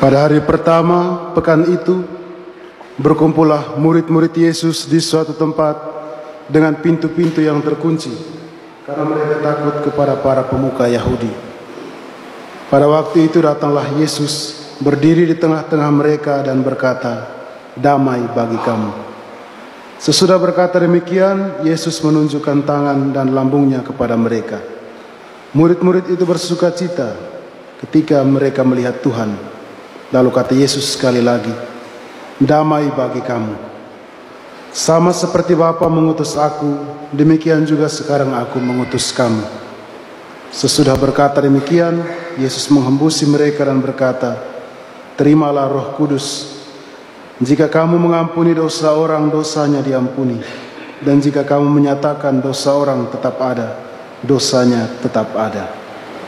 Pada hari pertama pekan itu, berkumpullah murid-murid Yesus di suatu tempat dengan pintu-pintu yang terkunci, karena mereka takut kepada para pemuka Yahudi. Pada waktu itu datanglah Yesus, berdiri di tengah-tengah mereka dan berkata, "Damai bagi kamu." Sesudah berkata demikian, Yesus menunjukkan tangan dan lambungnya kepada mereka. Murid-murid itu bersuka cita ketika mereka melihat Tuhan. Lalu kata Yesus sekali lagi, "Damai bagi kamu. Sama seperti Bapa mengutus aku, demikian juga sekarang aku mengutus kamu." Sesudah berkata demikian, Yesus menghembusi mereka dan berkata, "Terimalah Roh Kudus. Jika kamu mengampuni dosa orang, dosanya diampuni. Dan jika kamu menyatakan dosa orang tetap ada, dosanya tetap ada."